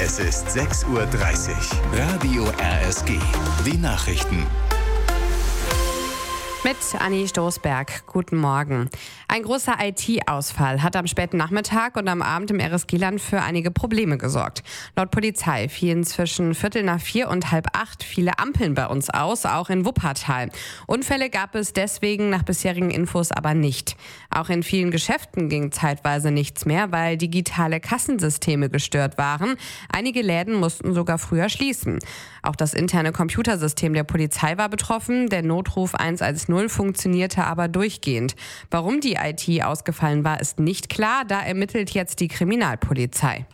Es ist 6:30 Uhr. Radio RSG. Die Nachrichten. Mit Anni Stoßberg. Guten Morgen. Ein großer IT-Ausfall hat am späten Nachmittag und am Abend im RSG-Land für einige Probleme gesorgt. Laut Polizei fielen zwischen 7:45 und 7:30 viele Ampeln bei uns aus, auch in Wuppertal. Unfälle gab es deswegen nach bisherigen Infos aber nicht. Auch in vielen Geschäften ging zeitweise nichts mehr, weil digitale Kassensysteme gestört waren. Einige Läden mussten sogar früher schließen. Auch das interne Computersystem der Polizei war betroffen. Der Notruf 110 funktionierte aber durchgehend. Warum die IT ausgefallen war, ist nicht klar. Da ermittelt jetzt die Kriminalpolizei.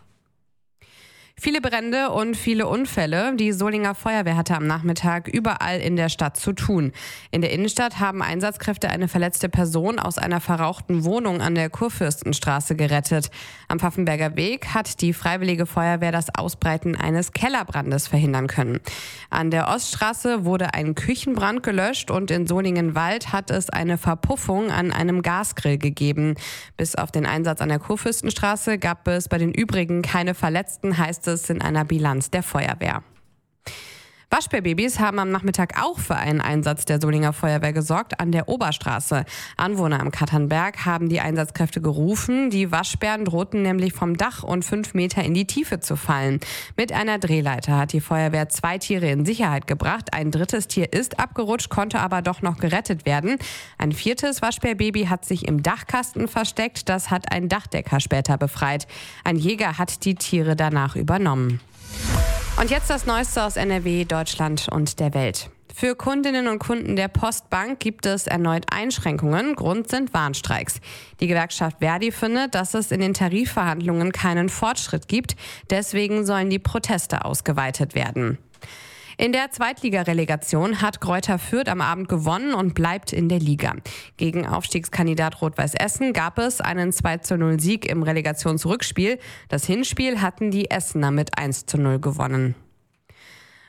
Viele Brände und viele Unfälle. Die Solinger Feuerwehr hatte am Nachmittag überall in der Stadt zu tun. In der Innenstadt haben Einsatzkräfte eine verletzte Person aus einer verrauchten Wohnung an der Kurfürstenstraße gerettet. Am Pfaffenberger Weg hat die Freiwillige Feuerwehr das Ausbreiten eines Kellerbrandes verhindern können. An der Oststraße wurde ein Küchenbrand gelöscht und in Solingenwald hat es eine Verpuffung an einem Gasgrill gegeben. Bis auf den Einsatz an der Kurfürstenstraße gab es bei den übrigen keine Verletzten, heißt es in einer Bilanz der Feuerwehr. Waschbärbabys haben am Nachmittag auch für einen Einsatz der Solinger Feuerwehr gesorgt an der Oberstraße. Anwohner am Katernberg haben die Einsatzkräfte gerufen. Die Waschbären drohten nämlich vom Dach und 5 Meter in die Tiefe zu fallen. Mit einer Drehleiter hat die Feuerwehr 2 Tiere in Sicherheit gebracht. Ein 3. Tier ist abgerutscht, konnte aber doch noch gerettet werden. Ein 4. Waschbärbaby hat sich im Dachkasten versteckt. Das hat ein Dachdecker später befreit. Ein Jäger hat die Tiere danach übernommen. Und jetzt das Neueste aus NRW, Deutschland und der Welt. Für Kundinnen und Kunden der Postbank gibt es erneut Einschränkungen. Grund sind Warnstreiks. Die Gewerkschaft Verdi findet, dass es in den Tarifverhandlungen keinen Fortschritt gibt. Deswegen sollen die Proteste ausgeweitet werden. In der Zweitligarelegation hat Greuther Fürth am Abend gewonnen und bleibt in der Liga. Gegen Aufstiegskandidat Rot-Weiß Essen gab es einen 2:0 Sieg im Relegationsrückspiel. Das Hinspiel hatten die Essener mit 1:0 gewonnen.